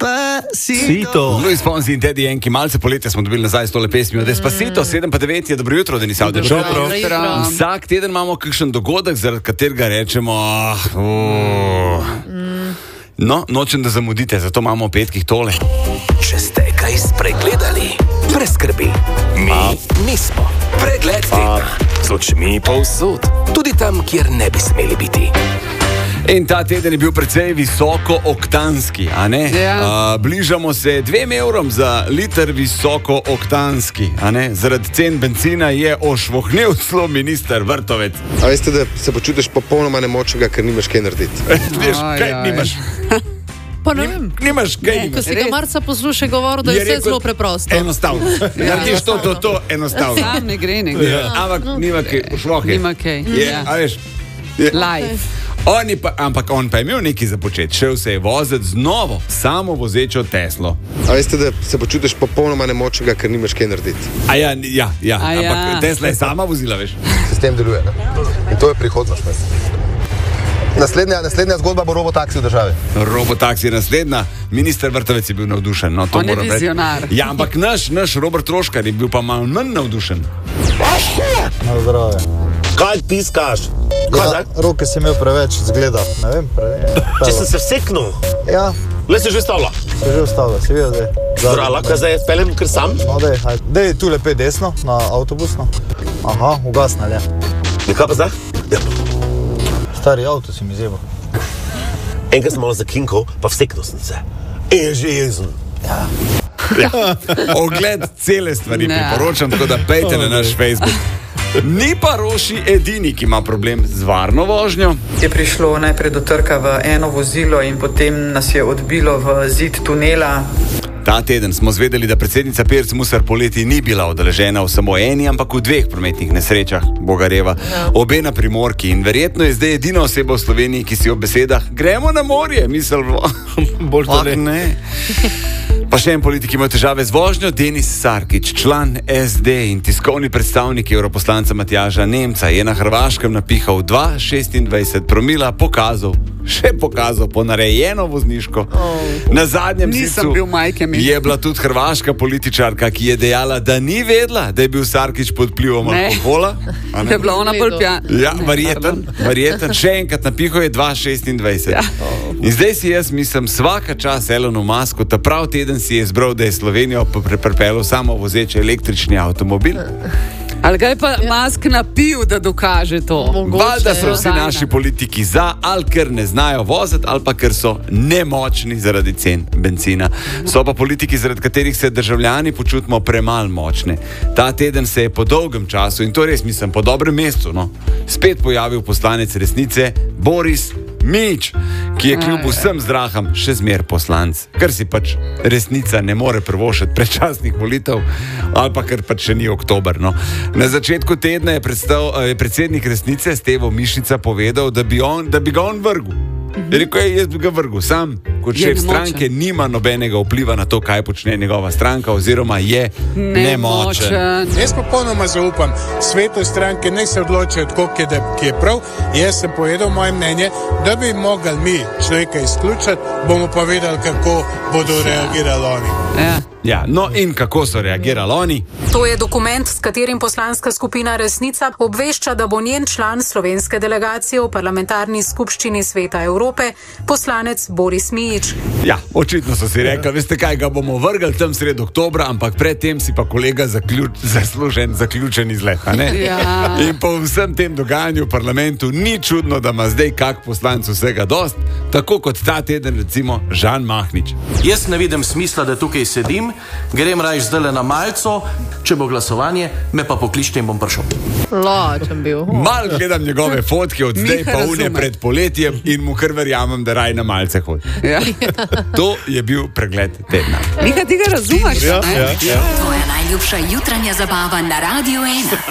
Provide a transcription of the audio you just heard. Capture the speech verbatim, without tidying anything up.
Despacito. Luis Fonsi in Teddy Yankee, malce poletja smo dobili nazaj s tole pesmijo. Despacito, sedem pa devet je, dobro jutro, Denis Avdić. Vsak teden imamo kakšen dogodek, zaradi katerega rečemo, uh, no, nočem, da zamudite, zato imamo v petkih tole. Če ste kaj spregledali, preskrbi. Mi nismo. Pregled tedna. Z očmi povsod. Tudi tam, kjer ne bi smeli biti. In ta teden je bil precej visoko-oktanski, a ne? Ja. Uh, bližamo se dvem evrom za liter visoko-oktanski, a ne? Zaradi cen benzina je ošvohnil celo minister Vrtovec. A veste, da se počutiš popolnoma nemočnega, ker nimaš kaj narediti? Veš, kaj nimaš? Pa ne vem. Nimaš kaj. Ko si ga marca poslušaj govoril, da je vse zelo preprosto. Enostavno. Narediš to, to, to, enostavno. Sam ne gre, ne gre. Ja. Ampak nima kaj, ošvohe. Nima kaj. Je, Ja. a veš, je. Life. On je pa, ampak on pa je imel nekaj za početi. Šel se je voziti z novo, samo vozečo Teslo. A veste, da se počutiš popolnoma nemočnega, ker nimaš kaj narediti? A ja, ja, ja. A ja. Ampak Tesla je sama vozila, veš. Sistem deluje, ne? In to je prihodnost, mislim. Naslednja, naslednja zgodba bo robotaksi v državi. Robotaksi je naslednja. Minister Vrtovec je bil navdušen. No, to On je moram reči. vizionar. Ja, ampak naš, naš Robert Troškar je bil pa malo manj navdušen. Na zdravje. Kaj piskaš? Ja, roke sem imel preveč zgleda, ne vem, preveč. Če sem se vseknil, Ja, le se že stavlja. se že ustavlja, si videl zdaj. Zdaj, lahko zdaj peljem kar sam. No, dej, hajde. Dej tu lepe desno, na avtobusno. Aha, ugasnal je. In kaj pa zdaj? Ja, Stari avto si mi zjebal. enkrat sem malo zakinkal, pa vseknil sem se. In je že jezen. Ogled cele stvari Ne. priporočam, tako da pejte na naš Facebook. Ni pa Roši edini, ki ima problem z varno vožnjo. Je prišlo najprej do trka v eno vozilo in potem nas je odbilo v zid tunela. Ta teden smo zvedeli, da predsednica Pirc Musar poleti ni bila udeležena v samo eni, ampak v dveh prometnih nesrečah, Bogareva. Obe na Primorki in verjetno je zdaj edina oseba v Sloveniji, ki si ob besedah gremo na morje, mislil, bolj to ne. ne. Pa še en politik ima težave z vožnjo, Denis Sarkić, član S D in tiskovni predstavnik europoslanca Matjaža Nemca, je na Hrvaškem napihal dva šestindvajset promila, pokazal, še pokazal ponarejeno vozniško. Na zadnjem Nisem sicu bil majke mi. je bila tudi hrvaška političarka, ki je dejala, da ni vedela, da je bil Sarkić pod vplivom Ne. alkohola. A ne? Je bila ona bolj pijana. Ja, verjeten, verjeten. Še enkrat napihal je dva šestindvajset. Ja. In zdaj si jaz mislim, svaka čas Elonu Musku, ta prav teden si je izbral, da je Slovenijo pripeljal samo vozeč električni avtomobil. Ali ga je pa Musk napil, da dokaže to? Valjda so vsi Dajna. naši politiki za, ali ker ne znajo voziti, ali pa ker so nemočni zaradi cen benzina. So pa politiki, zaradi katerih se državljani počutimo premalo močne. Ta teden se je po dolgem času, in to res mislim, po dobrem mestu, no, spet pojavil poslanec Resnice Boris Mić, ki je kljub vsem zdraham še zmer poslanc, ker si pač Resnica ne more privoščiti predčasnih volitev, ali pa ker pač še ni oktober. No. Na začetku tedna je, predstav, je predsednik Resnice Stevo Mišnica povedal, da bi, on, da bi ga on vrgel. Je rekel, je, jaz bi ga vrgel. Sam, kot Je šef nemočen. stranke, nima nobenega vpliva na to, kaj počne njegova stranka, oziroma je nemočen. Nemočen. Jaz popolnoma zaupam svetu stranke, naj se odločijo, koliko je, da, ki je prav. Jaz sem povedal moje mnenje, da bi mogli mi človeka izključiti, bomo pa vedeli, kako bodo reagirali oni. Ja. Ja, no in kako so reagirali oni? To je dokument, s katerim poslanska skupina Resnica obvešča, da bo njen član slovenske delegacije v parlamentarni skupščini Sveta Evrope poslanec Boris Mić. Ja, očitno so si rekli, veste kaj, ga bomo vrgli tam sredi oktobra, ampak predtem si pa kolega zaključ, zaslužen zaključen izlet. a ne? Ja. In po vsem tem dogajanju v parlamentu ni čudno, da ima zdaj kak poslanc vsega dost, tako kot ta teden recimo Žan Mahnič. Jaz ne vidim smisla, da tukaj sedim, grem rajš zdaj na malco, če bo glasovanje, me pa pokličite in bom prišel. Lačen bil. Mal gledam njegove fotke od zdaj Miha pa une razume. pred poletjem in mu kar verjamem, da raj na malce hodi. Ja. To je bil pregled tedna. Miha, ti ga razumeš? Ja, ne? ja, ja. Tvoja najljubša jutranja zabava na Radiu ena.